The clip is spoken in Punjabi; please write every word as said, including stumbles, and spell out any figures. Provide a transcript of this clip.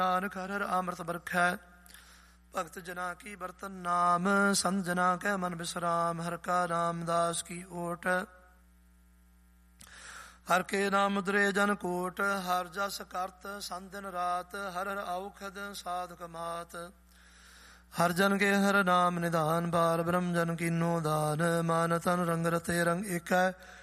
ਨਾਨਕ ਹਰਿ ਹਰਿ ਅੰਮ੍ਰਿਤ ਬਰਖੈ। ਭਗਤ ਜਨਾ ਕੀ ਬਰਤਨ ਨਾਮ, ਸੰਤ ਜਨਾ ਕੈ ਮਨ ਬਿਸਰਾਮ। ਹਰਿ ਕਾ ਰਾਮਦਾਸ ਕੀ ਓਟ, ਹਰਿ ਕੇ ਨਾਮ ਮੁਦਰੇ ਜਨ ਕੋਟ। ਹਰਿ ਜਸ ਕਰਤ ਸੰਤ ਦਿਨ ਰਾਤ, ਹਰਿ ਹਰਿ ਔਖਦ ਸਾਧਕ ਮਾਤ। ਹਰਿ ਜਨ ਕੇ ਹਰਿ ਨਾਮ ਨਿਧਾਨ, ਬਾਲ ਬ੍ਰਹਮ ਜਨ ਕੀਨੋ ਦਾਨ। ਮਨ ਤਨ ਰੰਗ ਰਤੇ ਰੰਗ ਏਕੈ,